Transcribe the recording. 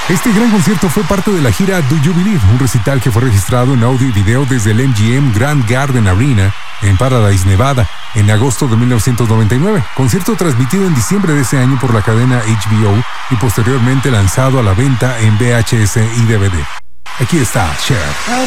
Este gran concierto fue parte de la gira Do You Believe, un recital que fue registrado en audio y video desde el MGM Grand Garden Arena en Paradise, Nevada, en agosto de 1999. Concierto transmitido en diciembre de ese año por la cadena HBO y posteriormente lanzado a la venta en VHS y DVD. Aquí está Cher.